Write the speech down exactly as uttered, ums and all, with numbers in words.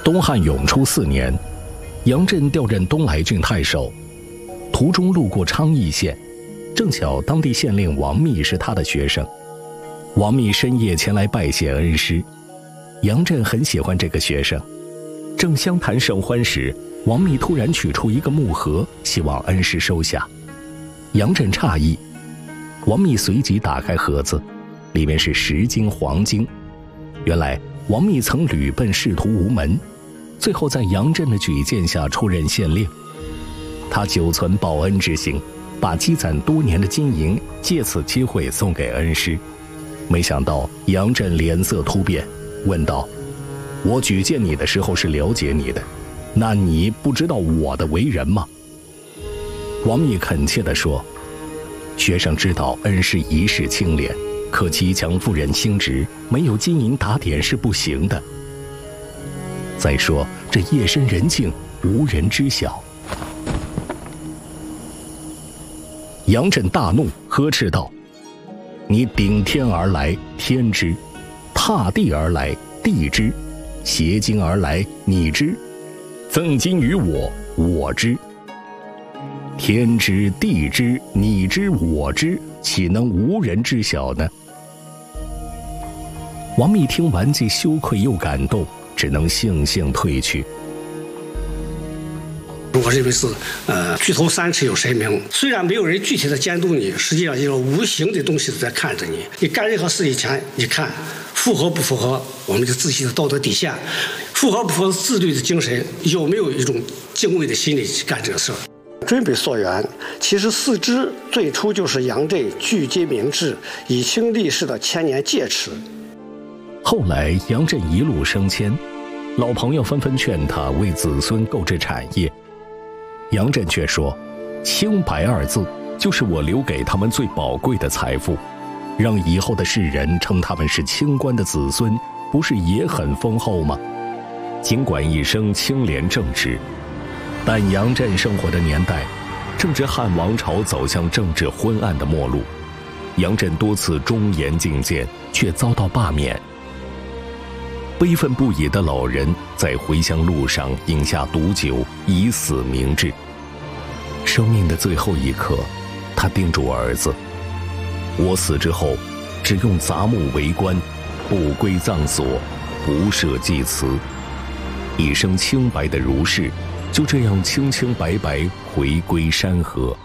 东汉永初四年，杨震调任东莱郡太守，途中路过昌邑县，正巧当地县令王密是他的学生。王密深夜前来拜谢恩师，杨震很喜欢这个学生。正相谈甚欢时，王密突然取出一个木盒，希望恩师收下。杨震诧异，王密随即打开盒子，里面是十斤黄金。原来王密曾屡奔仕途无门，最后在杨震的举荐下出任县令。他久存报恩之心，把积攒多年的金银借此机会送给恩师。没想到杨震脸色突变，问道：我举荐你的时候是了解你的，那你不知道我的为人吗？王密恳切地说：学生知道恩师一世清廉，可极强妇人心直，没有金银打点是不行的。再说这夜深人静，无人知晓。杨震大怒，呵斥道：你顶天而来，天知；踏地而来，地知；携金而来，你知；赠金于我，我知。天知地知你知我知，岂能无人知晓呢？王密听完既羞愧又感动，只能悻悻退去。 我认为是，呃，举头三尺有神明。虽然没有人具体的监督你，实际上就是无形的东西在看着你。你干任何事以前，你看符合不符合我们的自己的道德底线，符合不符合自律的精神，有没有一种敬畏的心理去干这个事儿。追本溯源，其实四支最初就是杨震聚精明志、以清立世的千年戒尺。 后来杨震一路升迁，老朋友纷纷劝他为子孙购置产业。杨震却说：清白二字就是我留给他们最宝贵的财富，让以后的世人称他们是清官的子孙，不是也很丰厚吗？尽管一生清廉正直，但杨震生活的年代正值汉王朝走向政治昏暗的末路，杨震多次忠言进谏，却遭到罢免。悲愤不已的老人在回乡路上饮下毒酒，以死明志。生命的最后一刻，他叮嘱儿子：我死之后，只用杂木为棺，不归葬所，不设祭祠。一生清白的儒士就这样清清白白回归山河。